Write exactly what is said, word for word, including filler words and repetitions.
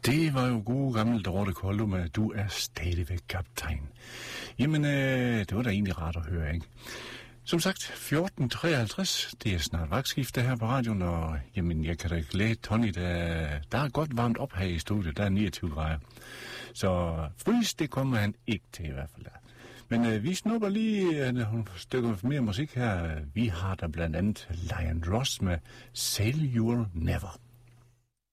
Det var jo gode gamle Dorte Koldo med Du er stadigvæk kaptajn. Jamen, øh, det var da egentlig rart at høre, ikke? Som sagt, fjorten treoghalvtreds, det er snart vagtskifte her på radioen, og jamen, jeg kan da glæde Tony, der, der er godt varmt op her i studiet, der er niogtyve grader. Så frys, det kommer han ikke til i hvert fald. Men øh, vi snupper lige øh, nogle stykker mere musik her. Vi har der blandt andet Lion Ross med Sail You'll Never.